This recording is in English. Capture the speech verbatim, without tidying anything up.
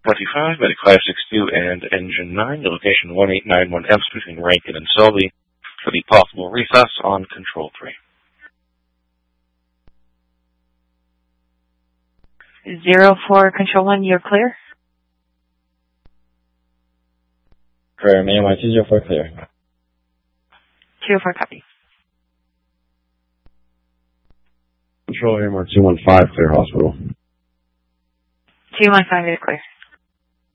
twenty-five, Medic five six two and Engine nine, to location one eight nine one F between Rankin and Selby for the possible recess on Control three. Zero for Control one, you're clear? Clear, M I two zero four clear. two oh four copy. Control A M R two one five, clear hospital. two one five is clear.